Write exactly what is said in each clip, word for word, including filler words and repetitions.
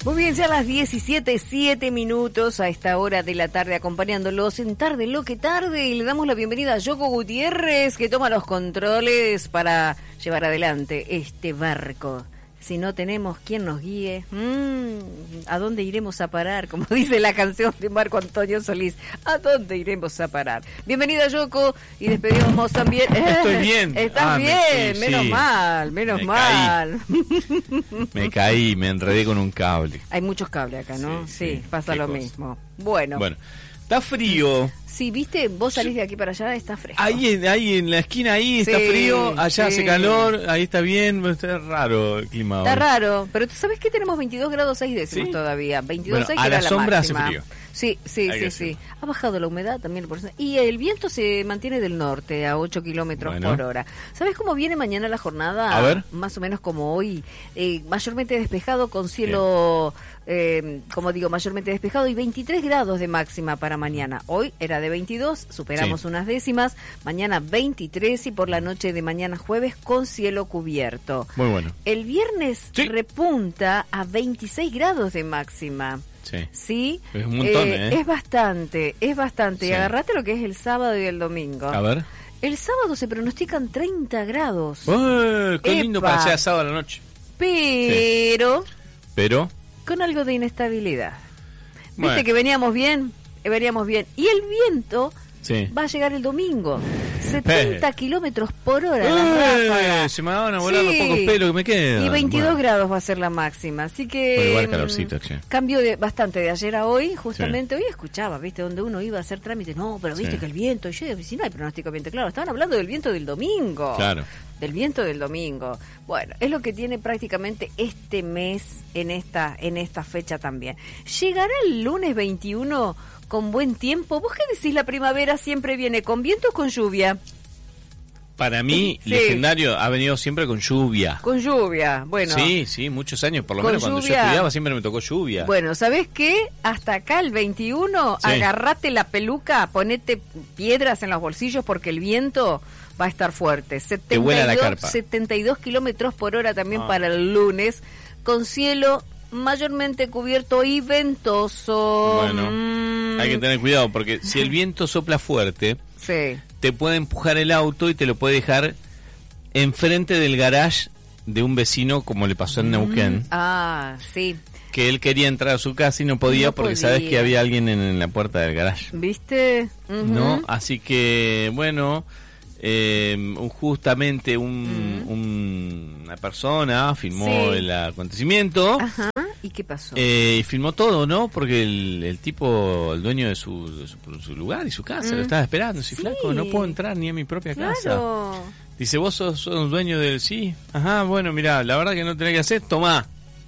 Muy bien, ya a las diecisiete, siete minutos a esta hora de la tarde acompañándolos en Tarde Lo que Tarde, y le damos la bienvenida a Yoko Gutiérrez, que toma los controles para llevar adelante este barco. Si no tenemos quien nos guíe, mmm, ¿a dónde iremos a parar? Como dice la canción de Marco Antonio Solís, ¿a dónde iremos a parar? Bienvenida, Yoko, y despedimos también. Estoy bien. Estás ah, bien, me, sí, menos sí. mal, menos me mal. Caí. Me caí, me enredé con un cable. Hay muchos cables acá, ¿no? Sí, Sí, sí, sí, pasa lo cosa. mismo. Bueno. Bueno, está frío. Sí, viste, vos salís de aquí para allá, está fresco. Ahí, en- ahí en la esquina, ahí está Sí, frío, allá sí. hace calor, ahí está bien, está raro el clima Está hoy. raro, pero tú sabes que tenemos veintidós grados seis décimos ¿Sí? todavía. veintidós Bueno, seis a que la era la sombra hace máxima. frío. Sí, sí, Hay sí, que sí. decirlo. Ha bajado la humedad también. Por... Y el viento se mantiene del norte a ocho kilómetros Bueno. por hora. ¿Sabes cómo viene mañana la jornada? A ver. Más o menos como hoy. Eh, mayormente despejado con cielo, eh, como digo, mayormente despejado y veintitrés grados de máxima para mañana. Hoy era de veintidós, superamos Sí. unas décimas. Mañana veintitrés y por la noche de mañana jueves con cielo cubierto. Muy bueno. El viernes Sí. repunta a veintiséis grados de máxima. Sí. Sí, Es un montón, ¿eh? Es bastante, es bastante. Y Sí. agarrate lo que es el sábado y el domingo. A ver. El sábado se pronostican treinta grados. ¡Eh, qué lindo Epa. para ser sábado a la noche! Pero Pero, con algo de inestabilidad. ¿Viste bueno, que veníamos bien? Eh, Veníamos bien. Y el viento sí. va a llegar el domingo. setenta Eh. kilómetros por hora las ¡Eh! ráfagas. Se me van a volar los Sí. pocos pelos que me quedan. Y veintidós Bueno. grados va a ser la máxima, así que Bueno, igual mm, calorcito, che. cambio de, bastante de ayer a hoy, justamente hoy escuchaba, viste, donde uno iba a hacer trámites, no, pero viste Sí. que el viento, y yo digo, si no hay pronóstico de viento, claro, estaban hablando del viento del domingo, Claro. del viento del domingo. Bueno, es lo que tiene prácticamente este mes en esta, en esta fecha también. ¿Llegará el lunes veintiuno con buen tiempo? ¿Vos qué decís? ¿La primavera siempre viene con viento o con lluvia? Para mí, Sí. legendario ha venido siempre con lluvia. Con lluvia, bueno. Sí, sí, muchos años. Por lo Con menos cuando yo lluvia. estudiaba siempre me tocó lluvia. Bueno, ¿sabés qué? Hasta acá el veintiuno, Sí. agarrate la peluca, ponete piedras en los bolsillos porque el viento va a estar fuerte. Te vuela la setenta y dos, carpa. setenta y dos kilómetros por hora también Ah. para el lunes, con cielo mayormente cubierto y ventoso. Bueno, Mm, hay que tener cuidado porque si el viento sopla fuerte, Sí. te puede empujar el auto y te lo puede dejar enfrente del garage de un vecino, como le pasó en Neuquén, Ah, sí. que él quería entrar a su casa y no podía No porque podía. sabes que había alguien en, en la puerta del garage. ¿Viste? Ujú. ¿No? Así que, bueno, eh, un- justamente un, un- una persona filmó Sí. el acontecimiento. Ajá. ¿Y qué pasó? Eh, y filmó todo, ¿no? Porque el, el tipo, el dueño de su, de su, su lugar y su casa, Mm. lo estaba esperando. Sí, Sí. flaco, no puedo entrar ni a mi propia casa. Claro. Dice, vos sos, sos dueño del... Sí, ajá, bueno, mirá, la verdad que no tenés que hacer, tomá.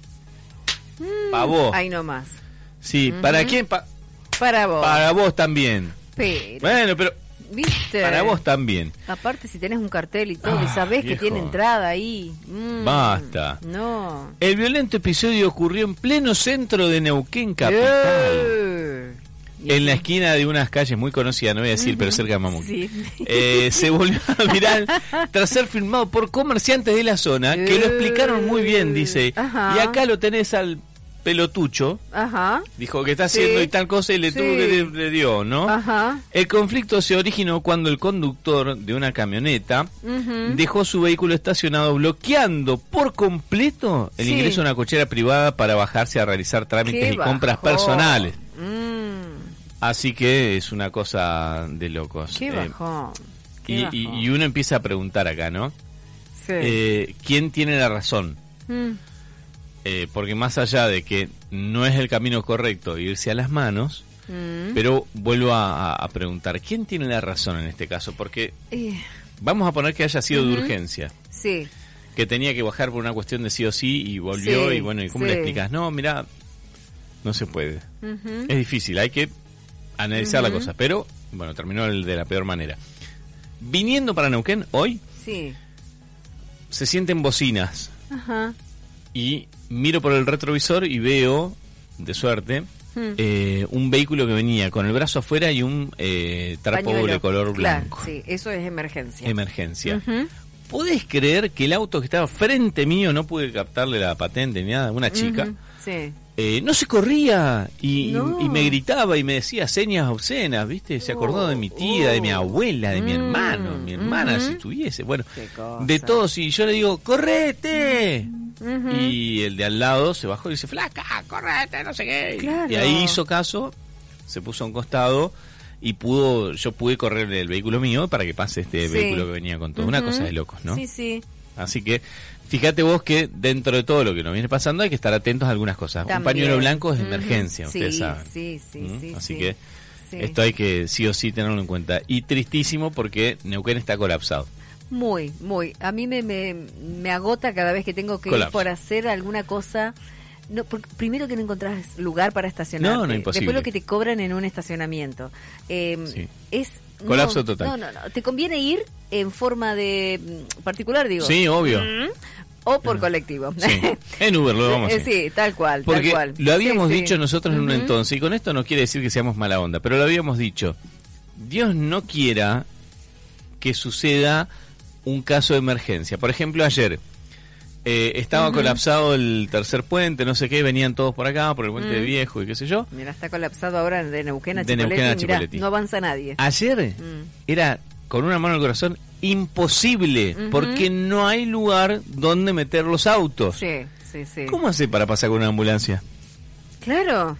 Pa' vos. Ahí nomás. Sí, Ujú. ¿para quién? Pa- Para vos. para vos también. Pero, Bueno, pero ¿viste? para vos también. Aparte, si tenés un cartel y todo, y Ah, sabés que viejo. tiene entrada ahí. Mm, Basta. No. El violento episodio ocurrió en pleno centro de Neuquén Capital. Eh. Y En la eso- esquina de unas calles muy conocidas, no voy a decir, pero cerca de Mamuki. Sí. Eh, se volvió a viral tras ser filmado por comerciantes de la zona que lo explicaron muy bien, dice. Ajá. Y acá lo tenés al pelotucho, Ajá. dijo que está haciendo Sí. y tal cosa y le Sí. tuvo que le, le dio, ¿no? Ajá. El conflicto se originó cuando el conductor de una camioneta Ujú. dejó su vehículo estacionado bloqueando por completo el Sí. ingreso a una cochera privada para bajarse a realizar trámites Qué y compras bajón. personales. Mm, Así que es una cosa de locos. qué Eh, bajón. Qué y, bajón. y- y uno empieza a preguntar acá, ¿no? Sí. Eh, ¿Quién tiene la razón? Mm, Eh, porque más allá de que no es el camino correcto irse a las manos, mm. pero vuelvo a, a- a preguntar, ¿quién tiene la razón en este caso? Porque Eh, vamos a poner que haya sido de Ujú. urgencia, sí. que tenía que bajar por una cuestión de sí o sí y volvió Sí, y bueno, ¿y cómo sí. le explicas? No, mira, no se puede. Ujú. Es difícil, hay que analizar la Ujú. cosa, pero bueno, terminó el de la peor manera. Viniendo para Neuquén hoy, Sí. se sienten bocinas Ajá. y miro por el retrovisor y veo, de suerte, Mm. eh, un vehículo que venía con el brazo afuera y un eh, trapo Pañuelo. de color Claro, blanco. sí, eso es emergencia. Emergencia. Ujú. ¿Podés creer que el auto que estaba frente mío, no pude captarle la patente ni nada, una chica, Ujú. Sí. Eh, no se corría y, No. y, y me gritaba y me decía señas obscenas, ¿viste? Se acordó de mi tía, Oh, de mi abuela, de mi mm, hermano, mi hermana, ujú. si tuviese. Bueno, Qué cosa. de todos. Y yo le digo, ¡correte! Ujú. Y el de al lado se bajó y dice, flaca, correte, no sé qué. Claro. Y ahí hizo caso, se puso a un costado y pudo, yo pude correr el vehículo mío para que pase este Sí. vehículo que venía con todo. Una Ujú. cosa de locos, ¿no? Sí, sí. Así que fíjate vos que dentro de todo lo que nos viene pasando hay que estar atentos a algunas cosas. También. Un pañuelo blanco es Ujú. emergencia, Sí, ustedes saben. sí, sí, ¿Mm? sí, Así sí. que Sí. esto hay que sí o sí tenerlo en cuenta. Y tristísimo porque Neuquén está colapsado. Muy, muy. A mí me, me, me agota cada vez que tengo que Colapso. ir por hacer alguna cosa. No, porque primero que no encontrás lugar para estacionar. No, no, imposible. Después lo que te cobran en un estacionamiento. Eh, Sí. Es no, Colapso total. No, no, no. Te conviene ir en forma de mm, particular, digo. Sí, obvio. Mm, O por colectivo. Sí. En Uber lo vamos a Eh, hacer. Sí, tal cual, Porque tal cual. lo habíamos Sí, sí. dicho nosotros en un Ujú. entonces, y con esto no quiere decir que seamos mala onda, pero lo habíamos dicho. Dios no quiera que suceda un caso de emergencia. Por ejemplo, ayer eh, estaba Ujú. colapsado el tercer puente, no sé qué, venían todos por acá, por el puente Mm. de Viejo y qué sé yo. Mira, está colapsado ahora de Neuquén a De Chipoleti. Neuquén a Mirá, Chipoleti. no avanza nadie. Ayer Mm. era, con una mano en el corazón, imposible, Ujú. porque no hay lugar donde meter los autos. Sí, sí, sí. ¿Cómo hace para pasar con una ambulancia? Claro.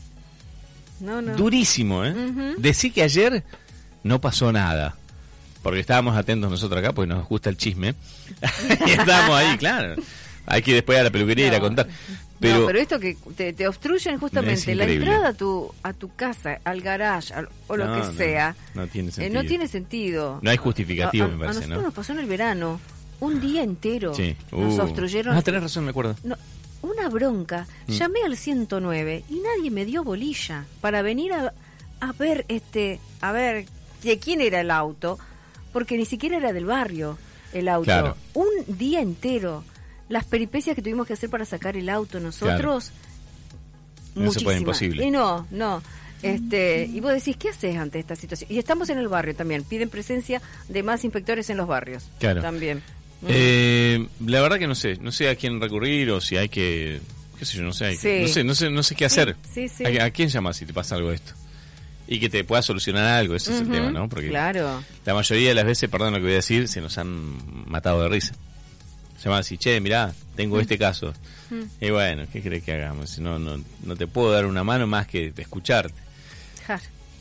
No, no. Durísimo, ¿eh? Ujú. Decí que ayer no pasó nada. Porque estábamos atentos nosotros acá, porque nos gusta el chisme. Y estábamos ahí, claro. Hay que ir después a la peluquería y ir a No. contar. Pero, No, pero esto que te, te obstruyen Es justamente la increíble. entrada a tu a tu casa, al garage, al- o lo No, que no, sea, no tiene eh, sentido. no tiene sentido. No hay justificativo, A- a- me parece, a nosotros ¿no? nos pasó en el verano, un día entero. Sí. Nos Uh. obstruyeron. Ah, tenés razón, me acuerdo. No, una bronca. Mm. Llamé al ciento nueve y nadie me dio bolilla para venir a, a ver este, a ver de quién era el auto, porque ni siquiera era del barrio el auto. Claro. Un día entero. Las peripecias que tuvimos que hacer para sacar el auto nosotros, No se puede, muchísimas. imposible. Y no, no. Este, y vos decís, ¿qué haces ante esta situación? Y estamos en el barrio también. Piden presencia de más inspectores en los barrios. Claro. También. Mm. Eh, la verdad que no sé, no sé a quién recurrir o si hay que, qué sé yo, no sé, hay que- Sí. no sé, no sé, no sé qué Sí, hacer. sí, sí. ¿A, a quién llamas si te pasa algo de esto? Y que te pueda solucionar algo, ese es el Ujú, tema, ¿no? Porque claro. la mayoría de las veces, perdón lo que voy a decir, se nos han matado de risa. Llaman así, che, mirá, tengo este caso. Mm. Y bueno, ¿qué crees que hagamos? No, no, no te puedo dar una mano más que escucharte. Ja.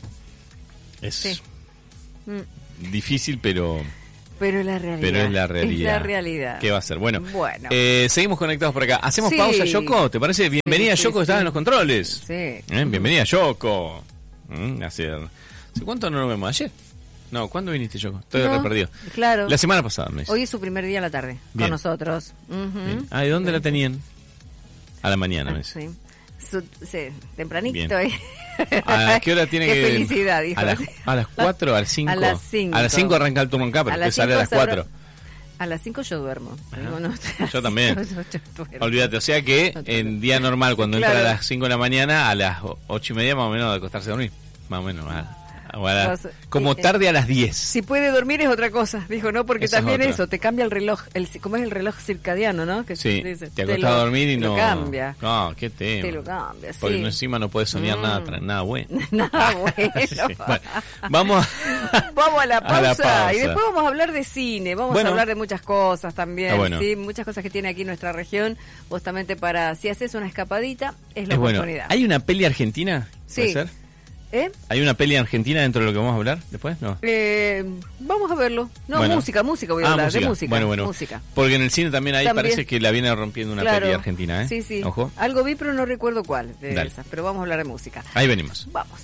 Es Sí. Mm. difícil, pero... Pero es la realidad. Pero es la realidad. Es la realidad. ¿Qué va a ser? Bueno, Bueno. eh, seguimos conectados por acá. ¿Hacemos Sí. pausa, Yoko? ¿Te parece? Bienvenida, sí, Yoko, sí. estás en los controles. Sí. ¿Eh? Bienvenida, Yoko. Mm, hace, ¿hace cuánto no nos vemos? ¿Ayer? No, ¿cuándo viniste, Yoko? Estoy No, re perdido. Claro. La semana pasada, me dice. Hoy es su primer día a la tarde Bien. con nosotros. Ujú. Bien. Ah, ¿de dónde la tenían? A la mañana, me Ah, dice. sí. Su- sí, tempranito. Bien. ¿eh? ¿A qué hora tiene Qué que...? felicidad, dijo. ¿A las, a las cuatro, a las cinco? A las cinco. A las cinco arranca el turno acá, pero A usted las sale a las cinco se cuatro. A las cinco yo duermo. Ah, Digo, no, yo también. yo- yo duermo. Olvídate, o sea que No te- en día normal, cuando Claro. entra a las cinco de la mañana, a las o- ocho y media más o menos de acostarse a dormir. Más o menos. a- o a la- Vos- como eh, tarde a las diez. Si puede dormir es otra cosa, dijo, ¿no? Porque Esa es también otra. eso, te cambia el reloj, el, ¿cómo es el reloj circadiano, no? Que Sí, dice, te acostás a dormir y te no... lo cambia, No, qué tema. te lo cambia, sí. Porque no- encima no puedes soñar Mm. nada, tra- nada bueno. Nada bueno. Sí, bueno, vamos Vamos a la, a la pausa, pausa. y después vamos a hablar de cine, vamos Bueno. a hablar de muchas cosas también, Está bueno. sí, muchas cosas que tiene aquí nuestra región, justamente para, si haces una escapadita, es la es bueno. oportunidad. ¿Hay una peli argentina? ¿Puede Sí. ser? ¿Eh? ¿Hay una peli argentina dentro de lo que vamos a hablar después? No. Eh, vamos a verlo. No, Bueno. música, música voy a Ah, hablar, música. de música. Bueno, bueno. Música. Porque en el cine también ahí También. parece que la viene rompiendo una Claro. peli argentina, ¿eh? Sí, sí. Ojo. Algo vi, pero no recuerdo cuál de Dale. esas, pero vamos a hablar de música. Ahí venimos. Vamos.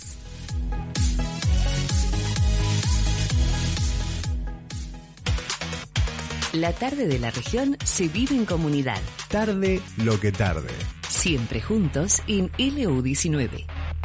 La tarde de la región se vive en comunidad. Tarde lo que tarde. Siempre juntos en L U diecinueve.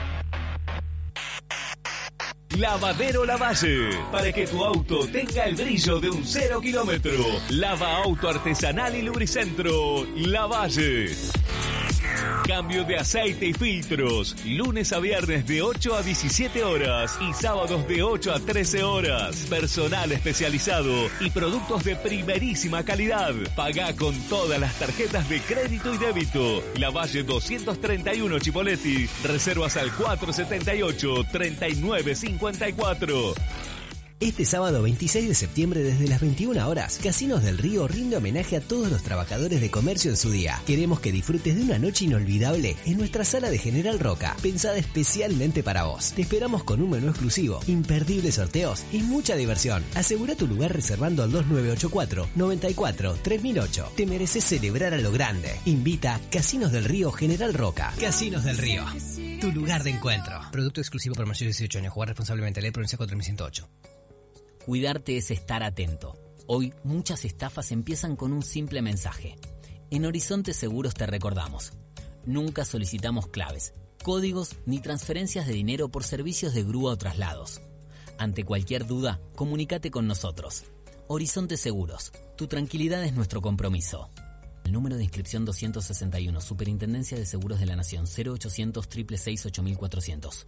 Lavadero Lavalle, para que tu auto tenga el brillo de un cero kilómetro. Lava auto artesanal y lubricentro Lavalle. Cambio de aceite y filtros. Lunes a viernes de ocho a diecisiete horas y sábados de ocho a trece horas. Personal especializado y productos de primerísima calidad. Pagá con todas las tarjetas de crédito y débito. Lavalle doscientos treinta y uno Chipoleti. Reservas al cuatro setenta y ocho, treinta y nueve cincuenta y cuatro. Este sábado veintiséis de septiembre desde las veintiuna horas, Casinos del Río rinde homenaje a todos los trabajadores de comercio en su día. Queremos que disfrutes de una noche inolvidable en nuestra sala de General Roca, pensada especialmente para vos. Te esperamos con un menú exclusivo, imperdibles sorteos y mucha diversión. Asegura tu lugar reservando al dos nueve ocho cuatro, noventa y cuatro, tres mil ocho. Te mereces celebrar a lo grande. Invita Casinos del Río General Roca. Casinos del Río, tu lugar de encuentro. Producto exclusivo para mayores de dieciocho años. Jugar responsablemente. Ley Provincia cuatro mil ciento ocho. Cuidarte es estar atento. Hoy muchas estafas empiezan con un simple mensaje. En Horizonte Seguros te recordamos. Nunca solicitamos claves, códigos ni transferencias de dinero por servicios de grúa o traslados. Ante cualquier duda, comunícate con nosotros. Horizonte Seguros. Tu tranquilidad es nuestro compromiso. El número de inscripción doscientos sesenta y uno, Superintendencia de Seguros de la Nación, cero ochocientos, seiscientos sesenta y seis, ocho mil cuatrocientos.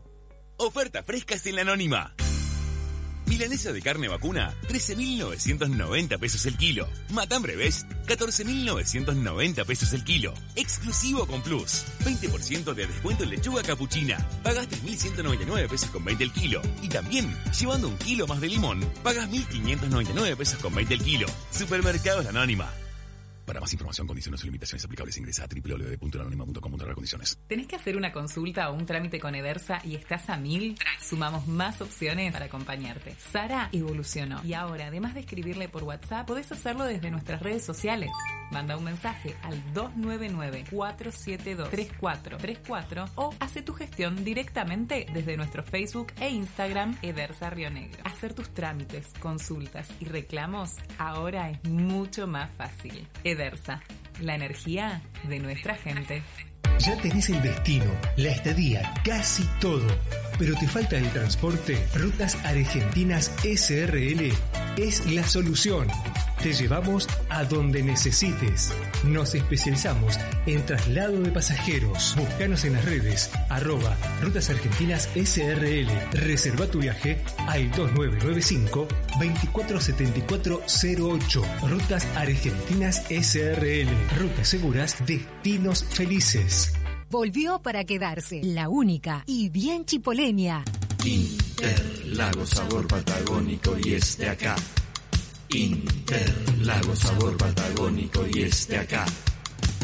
Ofertas frescas en la Anónima. Milanesa de carne vacuna, trece mil novecientos noventa pesos el kilo. Matambre Best, catorce mil novecientos noventa pesos el kilo. Exclusivo con Plus, veinte por ciento de descuento en lechuga capuchina. Pagas tres mil ciento noventa y nueve pesos con veinte el kilo. Y también, llevando un kilo más de limón, pagas mil quinientos noventa y nueve pesos con veinte el kilo. Supermercados La Anónima. Para más información, condiciones y limitaciones aplicables, ingresa a doble u doble u doble u punto la anónima punto com punto r condiciones. ¿Tenés que hacer una consulta o un trámite con Edersa y estás a mil? Sumamos más opciones para acompañarte. Sara evolucionó y ahora, además de escribirle por WhatsApp, podés hacerlo desde nuestras redes sociales. Manda un mensaje al dos nueve nueve, cuatro siete dos, tres cuatro tres cuatro o hace tu gestión directamente desde nuestro Facebook e Instagram Edersa Río Negro. Hacer tus trámites, consultas y reclamos ahora es mucho más fácil. Edersa, la energía de nuestra gente. Ya tenés el destino, la estadía, casi todo, pero te falta el transporte. Rutas Argentinas S R L es la solución. Te llevamos a donde necesites. Nos especializamos en traslado de pasajeros. Búscanos en las redes, arroba Rutas Argentinas S R L. Reserva tu viaje al dos nueve nueve cinco, veinticuatro setenta y cuatro cero ocho. Rutas Argentinas S R L. Rutas seguras, destinos felices. Volvió para quedarse, la única y bien chipoleña. Interlagos, sabor patagónico y este acá. Interlagos, sabor patagónico y este acá.